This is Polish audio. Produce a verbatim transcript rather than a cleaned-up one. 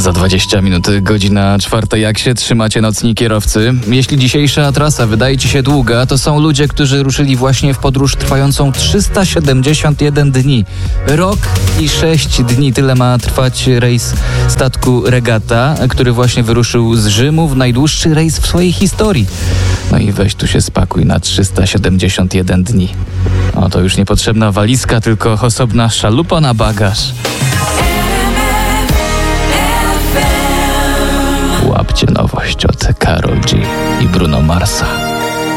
Za dwadzieścia minut, godzina czwarta. Jak się trzymacie, nocni kierowcy? Jeśli dzisiejsza trasa wydaje ci się długa, to są ludzie, którzy ruszyli właśnie w podróż trwającą trzysta siedemdziesiąt jeden dni. Rok i sześć dni. Tyle ma trwać rejs statku Regata, który właśnie wyruszył z Rzymu w najdłuższy rejs w swojej historii. No i weź tu się spakuj na trzysta siedemdziesiąt jeden dni. O, to już niepotrzebna walizka, tylko osobna szalupa na bagaż. Łapcie nowość od Karol G i Bruno Marsa.